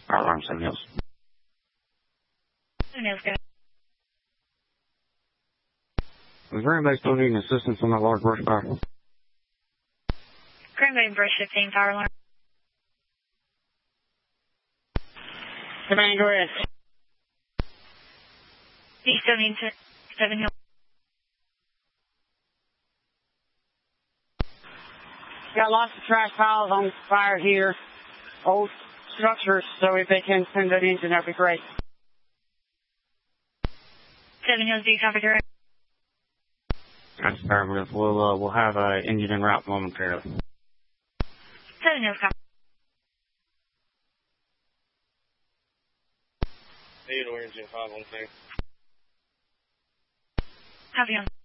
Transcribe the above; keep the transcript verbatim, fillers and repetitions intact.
Fire alarm, Seven Hills. Seven Hills, go. Is there anybody still needing assistance on that large brush fire? Green Bay Brush fifteen, fire alarm. Command, go ahead. Do you still need to Seven Hills? Got lots of trash piles on fire here. Old structures, so if they can send that engine, that'd be great. Seven Hills, do you copy direct? That's affirmative. We'll, uh, we'll have an uh, engine en route momentarily. Seven Hills, copy. Theodore engine five one two. Copy on.